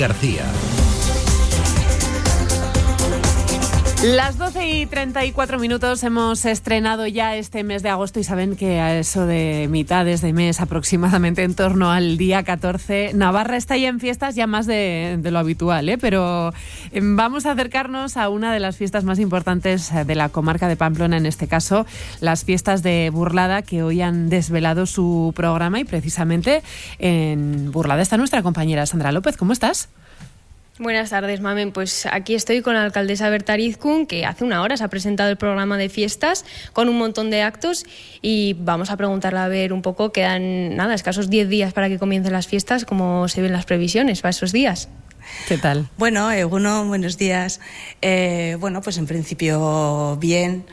García. Las 12:34 hemos estrenado ya este mes de agosto y saben que a eso de mitades de mes, aproximadamente en torno al día 14, Navarra está ya en fiestas ya más de lo habitual, pero vamos a acercarnos a una de las fiestas más importantes de la comarca de Pamplona, en este caso las fiestas de Burlada, que hoy han desvelado su programa, y precisamente en Burlada está nuestra compañera Sandra López. ¿Cómo estás? Buenas tardes, Mamen. Pues aquí estoy con la alcaldesa Berta Arizkun, que hace una hora se ha presentado el programa de fiestas con un montón de actos, y vamos a preguntarle a ver un poco. Quedan escasos 10 días para que comiencen las fiestas. ¿Cómo se ven las previsiones para esos días? ¿Qué tal? Bueno, buenos días. Pues en principio bien.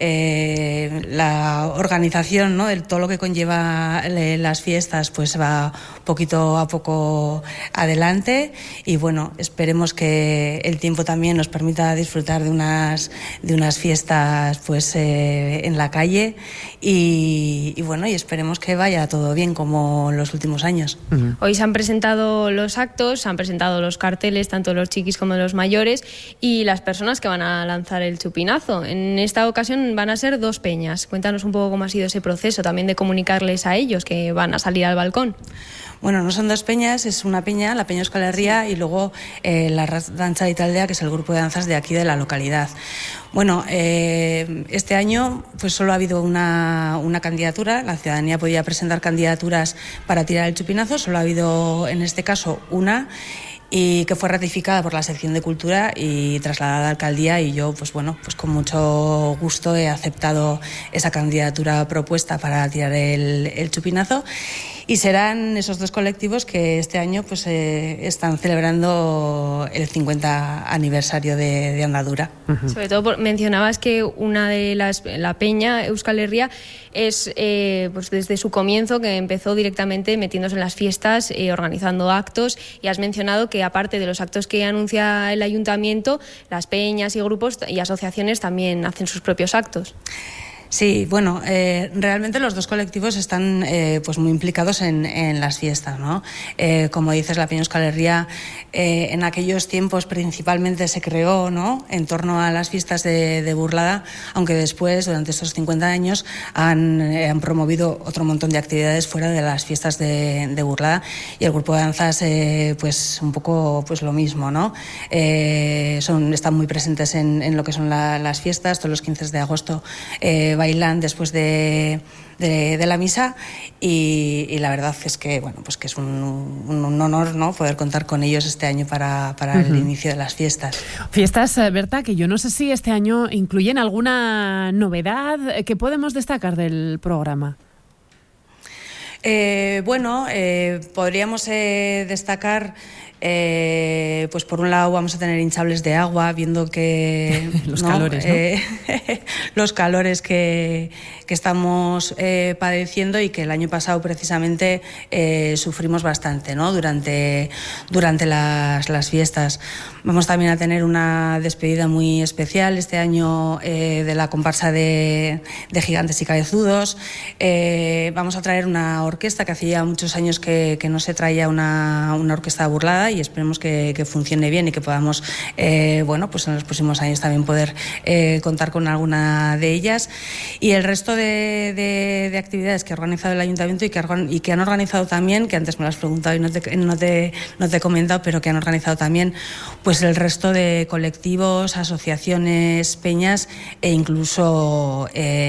La organización, ¿no?, de todo lo que conlleva las fiestas, pues va poquito a poco adelante, y bueno, esperemos que el tiempo también nos permita disfrutar de unas fiestas pues en la calle, y esperemos que vaya todo bien como en los últimos años. Uh-huh. Hoy se han presentado los actos, se han presentado los carteles, tanto los chiquis como los mayores, y las personas que van a lanzar el chupinazo. En esta ocasión van a ser 2 peñas. Cuéntanos un poco cómo ha sido ese proceso, también de comunicarles a ellos que van a salir al balcón. Bueno, no son 2 peñas, es una peña, la Peña Euskal Herria, y luego la Danza de Taldea, que es el grupo de danzas de aquí de la localidad. Bueno, este año pues solo ha habido una candidatura. La ciudadanía podía presentar candidaturas para tirar el chupinazo, solo ha habido en este caso una, y que fue ratificada por la sección de Cultura y trasladada a la alcaldía, y yo pues con mucho gusto he aceptado esa candidatura propuesta para tirar el chupinazo. Y serán esos 2 colectivos que este año pues están celebrando el 50 aniversario de andadura. Uh-huh. Sobre todo mencionabas que una de la Peña Euskal Herria es pues desde su comienzo, que empezó directamente metiéndose en las fiestas, organizando actos, y has mencionado que aparte de los actos que anuncia el ayuntamiento, las peñas y grupos y asociaciones también hacen sus propios actos. Sí, bueno, realmente los 2 colectivos están pues muy implicados en las fiestas, ¿no? Como dices, la Peña Euskal Herria en aquellos tiempos principalmente se creó, ¿no?, en torno a las fiestas de Burlada, aunque después, durante estos 50 años, han promovido otro montón de actividades fuera de las fiestas de Burlada, y el grupo de danzas pues un poco pues lo mismo, ¿no? Están muy presentes en lo que son las fiestas. Todos los 15 de agosto bailan después de la misa, y la verdad es que pues que es un honor, ¿no?, poder contar con ellos este año para el inicio de las fiestas. Fiestas, Berta, que yo no sé si este año incluyen alguna novedad que podemos destacar del programa. Podríamos destacar, pues por un lado vamos a tener hinchables de agua, viendo que los calores, ¿no? Los calores que estamos padeciendo, y que el año pasado precisamente sufrimos bastante, ¿no?, durante las fiestas. Vamos también a tener una despedida muy especial este año de la comparsa de Gigantes y Cabezudos. Vamos a traer una orquesta, que hacía muchos años que no se traía una orquesta Burlada, y esperemos que funcione bien y que podamos pues en los próximos años también poder contar con alguna de ellas. Y el resto de actividades que ha organizado el ayuntamiento y que han organizado también, que antes me lo has preguntado y no te he comentado, pero que han organizado también pues el resto de colectivos, asociaciones, peñas, e incluso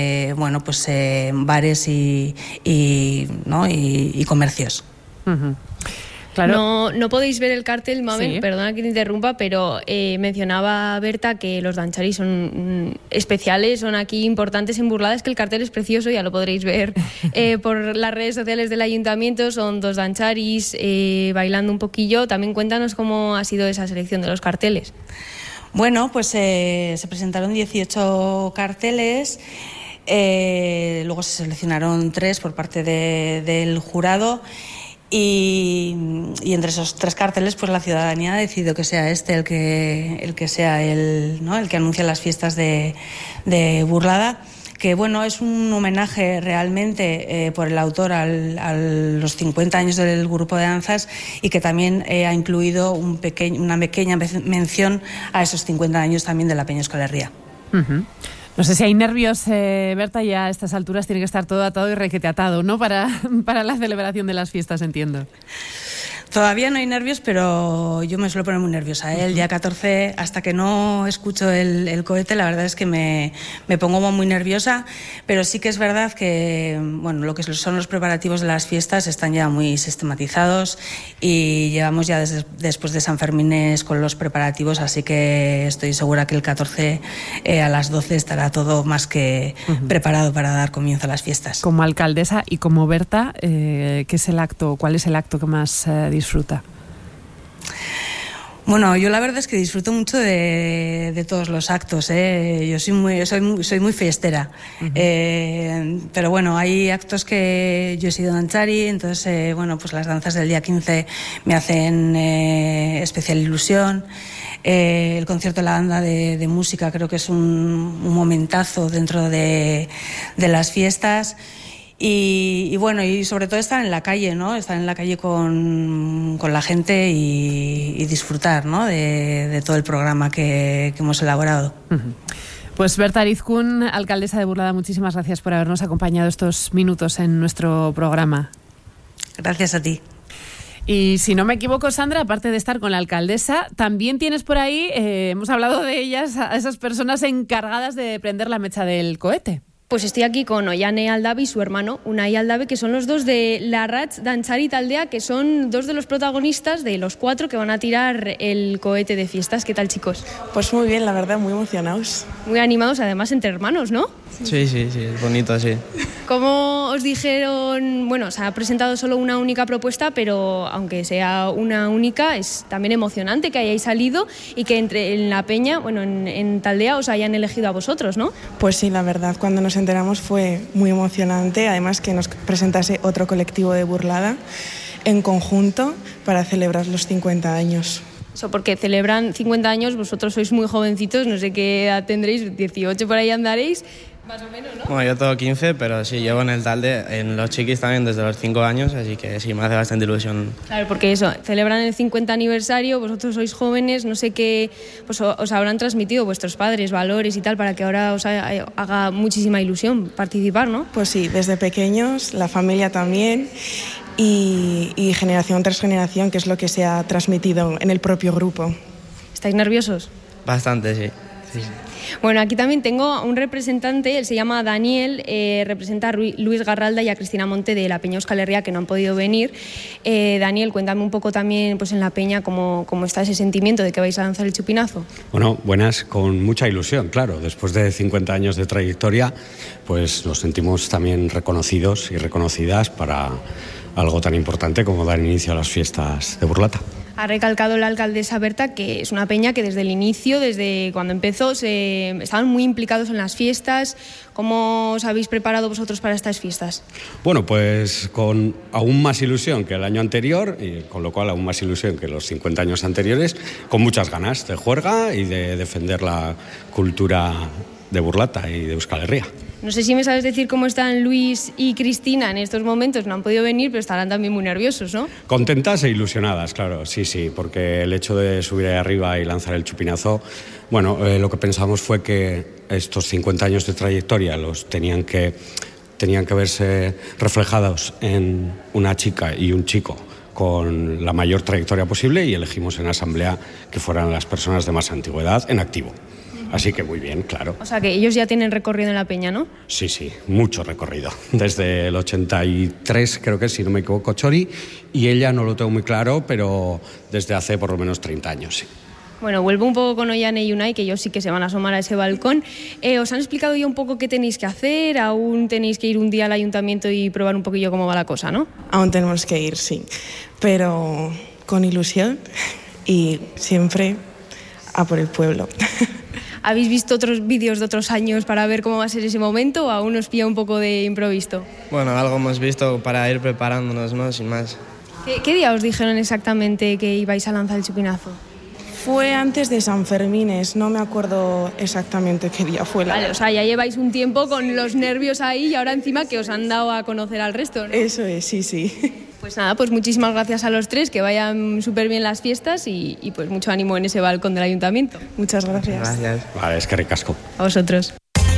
bares y comercios. Uh-huh. Claro. No podéis ver el cartel, Mamen, sí. Perdona que te interrumpa, pero mencionaba Berta que los dancharis son especiales, son aquí importantes en Burlada. Es que el cartel es precioso, ya lo podréis ver por las redes sociales del ayuntamiento. Son 2 dancharis bailando un poquillo. También cuéntanos cómo ha sido esa selección de los carteles. Bueno, pues se presentaron 18 carteles. Luego se seleccionaron 3 por parte del jurado, y entre esos 3 carteles pues la ciudadanía ha decidido que sea el que sea el que anuncia las fiestas de Burlada, que bueno, es un homenaje realmente por el autor a los 50 años del grupo de danzas, y que también ha incluido una pequeña mención a esos 50 años también de la Peña Euskal Herria. Uh-huh. No sé si hay nervios, Berta, ya a estas alturas tiene que estar todo atado y requete atado, ¿no? Para la celebración de las fiestas, entiendo. Todavía no hay nervios, pero yo me suelo poner muy nerviosa. El día 14, hasta que no escucho el cohete, la verdad es que me pongo muy nerviosa, pero sí que es verdad que bueno, lo que son los preparativos de las fiestas están ya muy sistematizados y llevamos ya después de San Fermines con los preparativos, así que estoy segura que el 14 a las 12 estará todo más que preparado para dar comienzo a las fiestas. Como alcaldesa y como Berta, ¿qué es el acto? ¿Cuál es el acto que más disfruta? Bueno, yo la verdad es que disfruto mucho de todos los actos, ¿eh? Yo soy muy fiestera, pero bueno, hay actos que yo he sido dantzari, entonces bueno, pues las danzas del día 15 me hacen especial ilusión. El concierto de la banda de música creo que es un momentazo dentro de las fiestas. Y bueno, y sobre todo estar en la calle, ¿no? Estar en la calle con la gente y disfrutar, ¿no? de todo el programa que hemos elaborado. Pues Berta Arizkun, alcaldesa de Burlada, muchísimas gracias por habernos acompañado estos minutos en nuestro programa. Gracias a ti. Y si no me equivoco, Sandra, aparte de estar con la alcaldesa, también tienes por ahí, hemos hablado de ellas, a esas personas encargadas de prender la mecha del cohete. Pues estoy aquí con Ollane Aldabe y su hermano Unai Aldabe, que son los dos de Larratz Dantzari Taldea, que son dos de los protagonistas de los 4 que van a tirar el cohete de fiestas. ¿Qué tal, chicos? Pues muy bien, la verdad, muy emocionados. Muy animados, además, entre hermanos, ¿no? Sí, es bonito, sí. ¿Cómo os dijeron? Bueno, se ha presentado solo una única propuesta, pero aunque sea una única, es también emocionante que hayáis salido y que en la peña, bueno, en Taldea os hayan elegido a vosotros, ¿no? Pues sí, la verdad, cuando nos enteramos fue muy emocionante, además que nos presentase otro colectivo de Burlada en conjunto para celebrar los 50 años. Eso, porque celebran 50 años, vosotros sois muy jovencitos, no sé qué edad tendréis, 18 por ahí andaréis, más o menos, ¿no? Bueno, yo tengo 15, pero sí, llevo en el Talde, en los chiquis también desde los 5 años, así que sí, me hace bastante ilusión. Claro, porque eso, celebran el 50 aniversario, vosotros sois jóvenes, no sé qué, pues os habrán transmitido vuestros padres valores y tal, para que ahora os haga muchísima ilusión participar, ¿no? Pues sí, desde pequeños, la familia también, y generación tras generación, que es lo que se ha transmitido en el propio grupo. ¿Estáis nerviosos? Bastante, sí. Bueno, aquí también tengo a un representante, él se llama Daniel, representa a Luis Garralda y a Cristina Monte de la Peña Euskal Herria, que no han podido venir. Daniel, cuéntame un poco también pues en la Peña cómo está ese sentimiento de que vais a lanzar el chupinazo. Bueno, buenas, con mucha ilusión, claro. Después de 50 años de trayectoria, pues nos sentimos también reconocidos y reconocidas para algo tan importante como dar inicio a las fiestas de Burlata. Ha recalcado la alcaldesa Berta que es una peña que desde el inicio, desde cuando empezó, estaban muy implicados en las fiestas. ¿Cómo os habéis preparado vosotros para estas fiestas? Bueno, pues con aún más ilusión que el año anterior, y con lo cual aún más ilusión que los 50 años anteriores, con muchas ganas de juerga y de defender la cultura de Burlata y de Euskal Herria. No sé si me sabes decir cómo están Luis y Cristina en estos momentos. No han podido venir, pero estarán también muy nerviosos, ¿no? Contentas e ilusionadas, claro, sí, porque el hecho de subir ahí arriba y lanzar el chupinazo, bueno, lo que pensamos fue que estos 50 años de trayectoria los tenían que verse reflejados en una chica y un chico con la mayor trayectoria posible, y elegimos en asamblea que fueran las personas de más antigüedad en activo. Así que muy bien, claro. O sea, que ellos ya tienen recorrido en la peña, ¿no? Sí, mucho recorrido. Desde el 83, creo que es, si no me equivoco, Chori, y ella no lo tengo muy claro, pero desde hace por lo menos 30 años, sí. Bueno, vuelvo un poco con Ollane y Unai, que ellos sí que se van a asomar a ese balcón. ¿Os han explicado ya un poco qué tenéis que hacer? ¿Aún tenéis que ir un día al ayuntamiento y probar un poquillo cómo va la cosa, no? Aún tenemos que ir, sí, pero con ilusión y siempre a por el pueblo. ¿Habéis visto otros vídeos de otros años para ver cómo va a ser ese momento o aún os pilla un poco de improviso? Bueno, algo hemos visto para ir preparándonos, ¿no? Sin más. ¿Qué día os dijeron exactamente que ibais a lanzar el chupinazo? Fue antes de San Fermines, no me acuerdo exactamente qué día fue. Vale, o sea, ya lleváis un tiempo con los nervios ahí y ahora encima que os han dado a conocer al resto, ¿no? Eso es, sí. Pues nada, pues muchísimas gracias a los tres, que vayan súper bien las fiestas y pues mucho ánimo en ese balcón del ayuntamiento. Muchas gracias. Gracias. Vale, es que ricasco. A vosotros.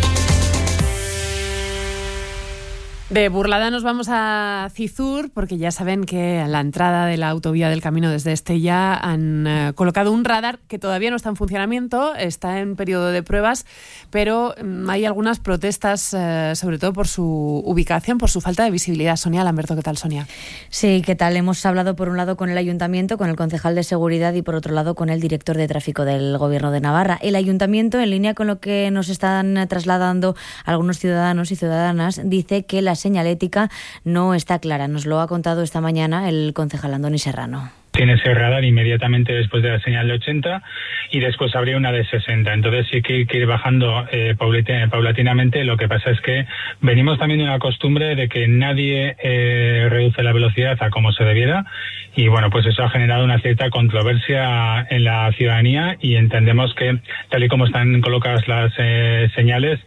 De Burlada nos vamos a Cizur, porque ya saben que a la entrada de la autovía del Camino desde Estella han colocado un radar que todavía no está en funcionamiento, está en periodo de pruebas, pero hay algunas protestas, sobre todo por su ubicación, por su falta de visibilidad. Sonia Lamberto, ¿qué tal, Sonia? Sí, ¿qué tal? Hemos hablado por un lado con el Ayuntamiento, con el concejal de Seguridad y por otro lado con el director de Tráfico del Gobierno de Navarra. El Ayuntamiento, en línea con lo que nos están trasladando algunos ciudadanos y ciudadanas, dice que la señalética no está clara. Nos lo ha contado esta mañana el concejal Andoni Serrano. Tiene ese radar inmediatamente después de la señal de 80 y después habría una de 60. Entonces sí que hay que ir bajando paulatinamente. Lo que pasa es que venimos también de una costumbre de que nadie reduce la velocidad a como se debiera y bueno, pues eso ha generado una cierta controversia en la ciudadanía y entendemos que tal y como están colocadas las señales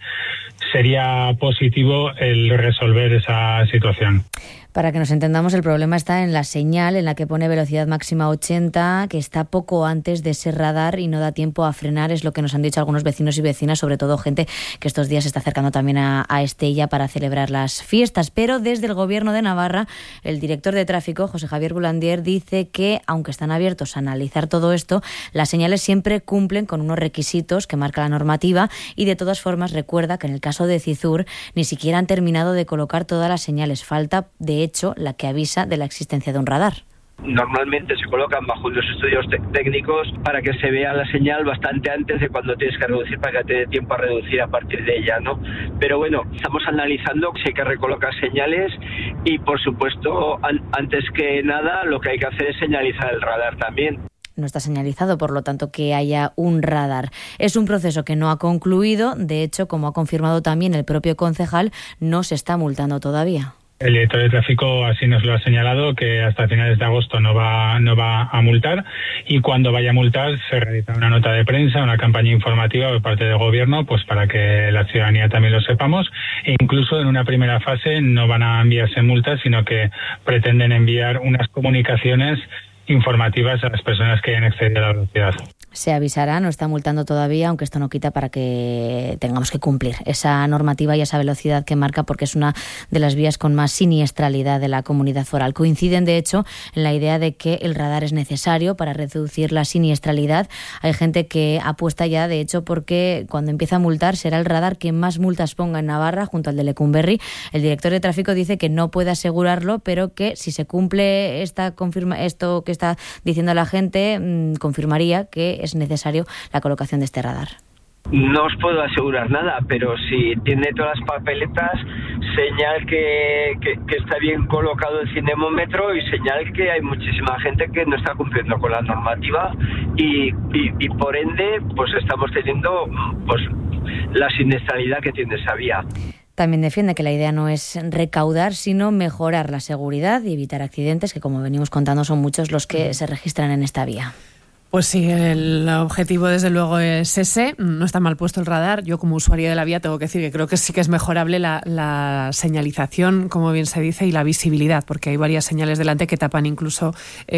sería positivo el resolver esa situación. Para que nos entendamos, el problema está en la señal en la que pone velocidad máxima 80, que está poco antes de ese radar y no da tiempo a frenar, es lo que nos han dicho algunos vecinos y vecinas, sobre todo gente que estos días se está acercando también a Estella para celebrar las fiestas. Pero desde el Gobierno de Navarra, el director de Tráfico, José Javier Goulandier, dice que, aunque están abiertos a analizar todo esto, las señales siempre cumplen con unos requisitos que marca la normativa y de todas formas recuerda que en el caso de Cizur ni siquiera han terminado de colocar todas las señales. Falta, de hecho, la que avisa de la existencia de un radar. Normalmente se colocan bajo unos estudios técnicos para que se vea la señal bastante antes de cuando tienes que reducir, para que te dé tiempo a reducir a partir de ella, ¿no? Pero bueno, estamos analizando si hay que recolocar señales y, por supuesto, antes que nada, lo que hay que hacer es señalizar el radar también. No está señalizado, por lo tanto, que haya un radar. Es un proceso que no ha concluido. De hecho, como ha confirmado también el propio concejal, no se está multando todavía. El director de tráfico así nos lo ha señalado, que hasta finales de agosto no va a multar y cuando vaya a multar se realiza una nota de prensa, una campaña informativa por parte del gobierno, pues para que la ciudadanía también lo sepamos. E incluso en una primera fase no van a enviarse multas, sino que pretenden enviar unas comunicaciones informativas a las personas que hayan excedido la velocidad. Se avisará, no está multando todavía, aunque esto no quita para que tengamos que cumplir esa normativa y esa velocidad que marca, porque es una de las vías con más siniestralidad de la comunidad foral. Coinciden, de hecho, en la idea de que el radar es necesario para reducir la siniestralidad. Hay gente que apuesta ya, de hecho, porque cuando empieza a multar será el radar que más multas ponga en Navarra, junto al de Lecumberri. El director de tráfico dice que no puede asegurarlo, pero que si se cumple esto que está diciendo la gente, confirmaría que es necesario la colocación de este radar. No os puedo asegurar nada, pero si tiene todas las papeletas, señal que está bien colocado el cinemómetro y señal que hay muchísima gente que no está cumpliendo con la normativa y por ende pues estamos teniendo pues la siniestralidad que tiene esa vía. También defiende que la idea no es recaudar, sino mejorar la seguridad y evitar accidentes, que como venimos contando son muchos los que se registran en esta vía. Pues sí, el objetivo desde luego es ese. No está mal puesto el radar. Yo como usuaria de la vía tengo que decir que creo que sí que es mejorable la señalización, como bien se dice, y la visibilidad, porque hay varias señales delante que tapan incluso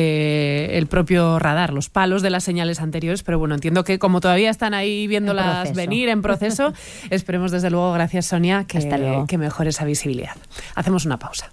el propio radar, los palos de las señales anteriores. Pero bueno, entiendo que como todavía están ahí viéndolas venir en proceso, esperemos desde luego, gracias Sonia, que mejore esa visibilidad. Hacemos una pausa.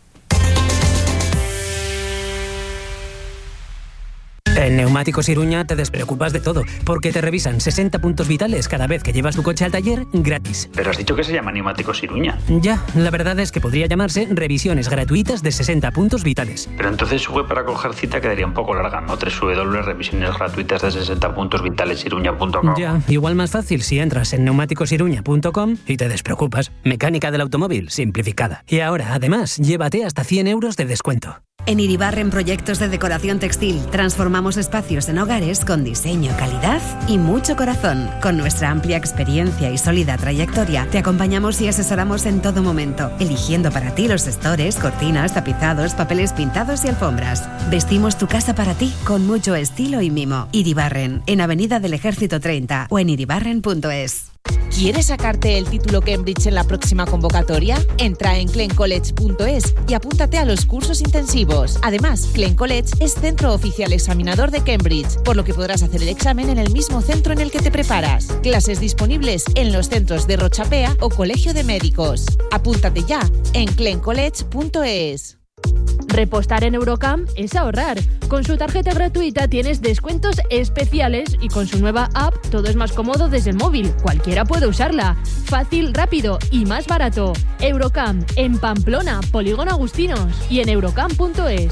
En Neumáticos Iruña te despreocupas de todo, porque te revisan 60 puntos vitales cada vez que llevas tu coche al taller gratis. Pero has dicho que se llama Neumáticos Iruña. Ya, la verdad es que podría llamarse revisiones gratuitas de 60 puntos vitales. Pero entonces su web para coger cita quedaría un poco larga, ¿no? www.revisionesgratuitas de 60 puntos vitales iruña.com. Ya, igual más fácil si entras en neumáticosiruña.com y te despreocupas. Mecánica del automóvil simplificada. Y ahora, además, llévate hasta 100 euros de descuento. En Iribarren Proyectos de Decoración Textil transformamos espacios en hogares con diseño, calidad y mucho corazón. Con nuestra amplia experiencia y sólida trayectoria, te acompañamos y asesoramos en todo momento, eligiendo para ti los estores, cortinas, tapizados, papeles pintados y alfombras. Vestimos tu casa para ti con mucho estilo y mimo. Iribarren, en Avenida del Ejército 30 o en iribarren.es. ¿Quieres sacarte el título Cambridge en la próxima convocatoria? Entra en clencollege.es y apúntate a los cursos intensivos. Además, Clen College es centro oficial examinador de Cambridge, por lo que podrás hacer el examen en el mismo centro en el que te preparas. Clases disponibles en los centros de Rochapea o Colegio de Médicos. Apúntate ya en clencollege.es. Repostar en Eurocam es ahorrar. Con su tarjeta gratuita tienes descuentos especiales y con su nueva app todo es más cómodo desde el móvil. Cualquiera puede usarla. Fácil, rápido y más barato. Eurocam, en Pamplona, Polígono Agustinos y en eurocam.es.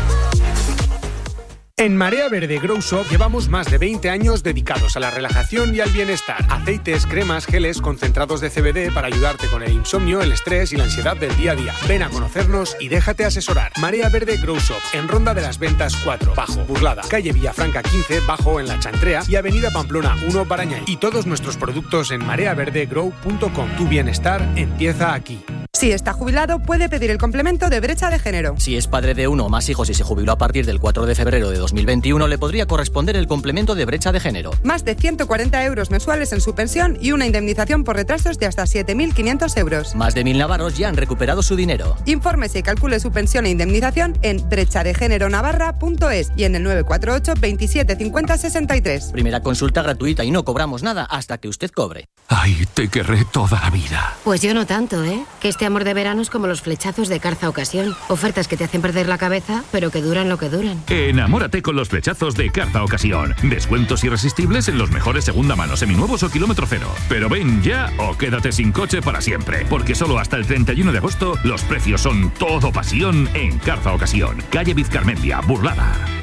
En Marea Verde Grow Shop llevamos más de 20 años dedicados a la relajación y al bienestar. Aceites, cremas, geles, concentrados de CBD para ayudarte con el insomnio, el estrés y la ansiedad del día a día. Ven a conocernos y déjate asesorar. Marea Verde Grow Shop, en Ronda de las Ventas 4, Bajo, Burlada, calle Villafranca 15, Bajo en La Chantrea y avenida Pamplona 1, Barañáin. Y todos nuestros productos en mareaverdegrow.com. Tu bienestar empieza aquí. Si está jubilado, puede pedir el complemento de brecha de género. Si es padre de uno o más hijos y se jubiló a partir del 4 de febrero de 2021, le podría corresponder el complemento de brecha de género. Más de 140 euros mensuales en su pensión y una indemnización por retrasos de hasta 7.500 euros. Más de 1.000 navarros ya han recuperado su dinero. Infórmese y calcule su pensión e indemnización en brechadegeneronavarra.es y en el 948 27 50 63. Primera consulta gratuita y no cobramos nada hasta que usted cobre. Ay, te querré toda la vida. Pues yo no tanto, ¿eh? Que este amor de verano es como los flechazos de Carza Ocasión. Ofertas que te hacen perder la cabeza, pero que duran lo que duran. Enamórate con los flechazos de Carza Ocasión. Descuentos irresistibles en los mejores segunda mano, seminuevos o kilómetro cero. Pero ven ya o quédate sin coche para siempre. Porque solo hasta el 31 de agosto los precios son todo pasión en Carza Ocasión. Calle Vizcarmendia, Burlada.